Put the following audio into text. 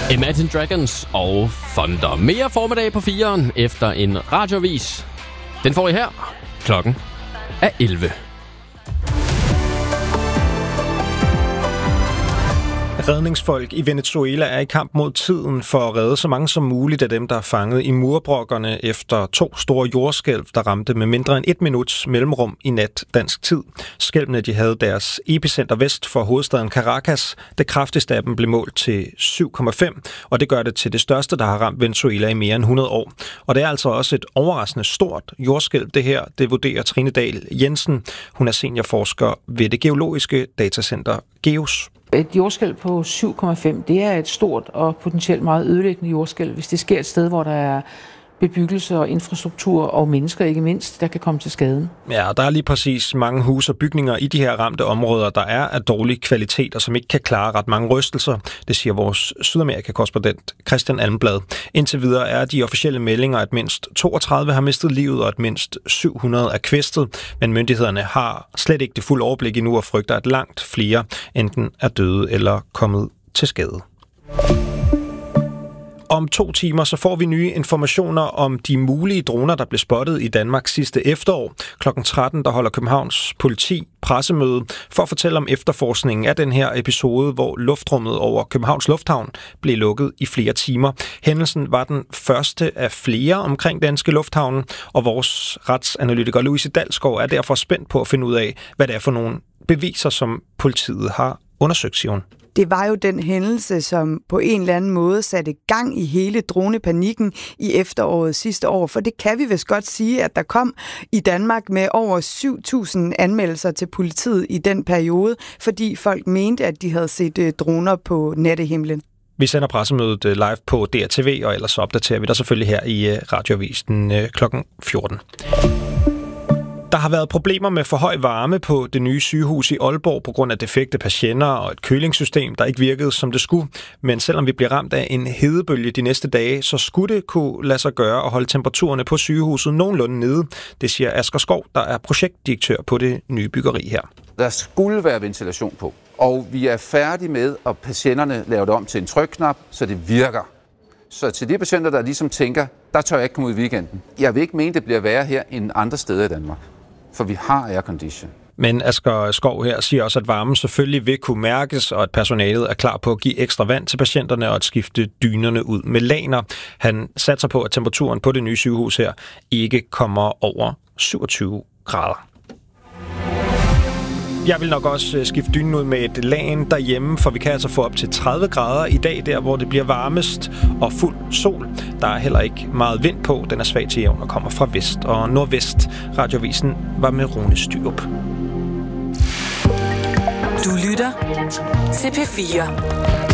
Imagine Dragons og Thunder. Mere formiddag på 4'eren efter en radioavis. Den får I her. Klokken er 11. Redningsfolk i Venezuela er i kamp mod tiden for at redde så mange som muligt af dem, der er fanget i murbrokkerne efter 2 store jordskælv, der ramte med mindre end 1 minuts mellemrum i nat dansk tid. Skælvene de havde deres epicenter vest for hovedstaden Caracas. Det kraftigste af dem blev målt til 7,5, og det gør det til det største, der har ramt Venezuela i mere end 100 år. Og det er altså også et overraskende stort jordskælv, det her. Det vurderer Trine Dahl Jensen. Hun er seniorforsker ved det geologiske datacenter GEOS. Et jordskælv på 7,5, det er et stort og potentielt meget ødelæggende jordskælv, hvis det sker et sted, hvor der er bebyggelse og infrastruktur og mennesker ikke mindst, der kan komme til skade. Ja, der er lige præcis mange huse og bygninger i de her ramte områder, der er af dårlig kvalitet og som ikke kan klare ret mange rystelser. Det siger vores Sydamerika-korrespondent Christian Almblad. Indtil videre er de officielle meldinger, at mindst 32 har mistet livet og at mindst 700 er kvæstet, men myndighederne har slet ikke det fulde overblik endnu og frygter, at langt flere enten er døde eller kommet til skade. Om 2 timer så får vi nye informationer om de mulige droner, der blev spottet i Danmark sidste efterår. Klokken 13 der holder Københavns politi pressemøde for at fortælle om efterforskningen af den her episode, hvor luftrummet over Københavns Lufthavn blev lukket i flere timer. Hændelsen var den første af flere omkring danske lufthavne, og vores retsanalytiker Louise Dalsgaard er derfor spændt på at finde ud af, hvad det er for nogle beviser, som politiet har undersøgt, siger hun. Det var jo den hændelse, som på en eller anden måde satte gang i hele dronepanikken i efteråret sidste år. For det kan vi vist godt sige, at der kom i Danmark med over 7.000 anmeldelser til politiet i den periode, fordi folk mente, at de havde set droner på nattehimlen. Vi sender pressemødet live på DRTV, og ellers opdaterer vi dig selvfølgelig her i radioavisen klokken 14. Der har været problemer med for høj varme på det nye sygehus i Aalborg på grund af defekte patienter og et kølingssystem, der ikke virkede som det skulle. Men selvom vi bliver ramt af en hedebølge de næste dage, så skulle det kunne lade sig gøre at holde temperaturerne på sygehuset nogenlunde nede. Det siger Asger Skov, der er projektdirektør på det nye byggeri her. Der skulle være ventilation på, og vi er færdige med, at patienterne laver det om til en trykknap, så det virker. Så til de patienter, der ligesom tænker, der tør jeg ikke komme ud i weekenden. Jeg vil ikke mene, det bliver værre her end andre steder i Danmark. For vi har aircondition. Men Asger Skov her siger også, at varmen selvfølgelig vil kunne mærkes, og at personalet er klar på at give ekstra vand til patienterne og at skifte dynerne ud med laner. Han satser på, at temperaturen på det nye sygehus her ikke kommer over 27 grader. Jeg vil nok også skifte dynen ud med et lagen derhjemme, for vi kan altså få op til 30 grader i dag, der hvor det bliver varmest og fuld sol. Der er heller ikke meget vind på, den er svag til jævn og kommer fra vest og nordvest. Radioavisen var med Rune Styrup. Du lytter til P4.